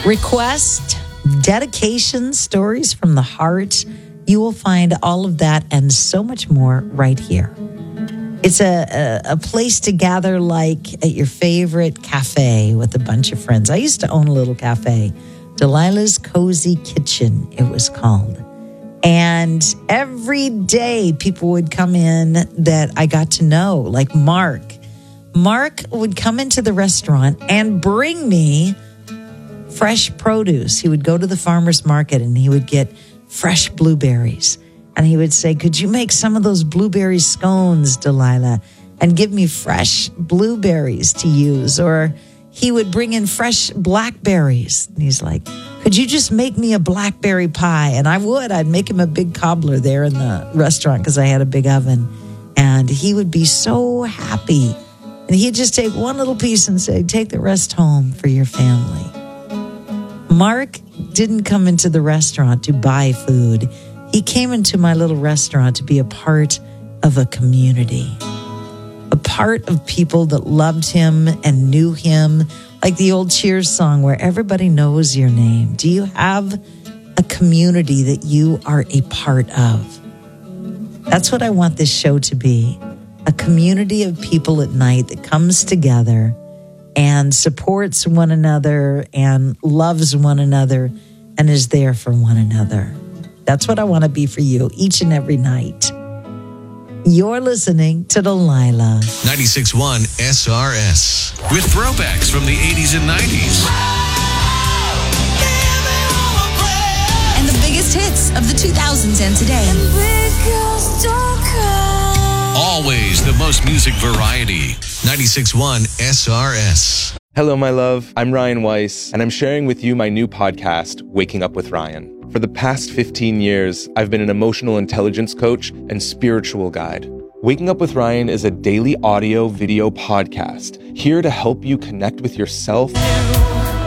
request, dedication, stories from the heart. You will find all of that and so much more right here. It's a place to gather like at your favorite cafe with a bunch of friends. I used to own a little cafe, Delilah's Cozy Kitchen, it was called. And every day people would come in that I got to know, like Mark. Mark would come into the restaurant and bring me fresh produce. He would go to the farmer's market and he would get fresh blueberries. And he would say, could you make some of those blueberry scones, Delilah, and give me fresh blueberries to use? Or he would bring in fresh blackberries. And he's like, could you just make me a blackberry pie? And I would. I'd make him a big cobbler there in the restaurant because I had a big oven. And he would be so happy. And he'd just take one little piece and say, take the rest home for your family. Mark didn't come into the restaurant to buy food. He came into my little restaurant to be a part of a community, a part of people that loved him and knew him, like the old Cheers song where everybody knows your name. Do you have a community that you are a part of? That's what I want this show to be, a community of people at night that comes together and supports one another and loves one another and is there for one another. That's what I want to be for you each and every night. You're listening to Delilah. 96.1 SRS. With throwbacks from the 80s and 90s. And the biggest hits of the 2000s and today. Always the most music variety. 96.1 SRS. Hello, my love. I'm Ryan Weiss, and I'm sharing with you my new podcast, Waking Up with Ryan. For the past 15 years, I've been an emotional intelligence coach and spiritual guide. Waking Up with Ryan is a daily audio video podcast here to help you connect with yourself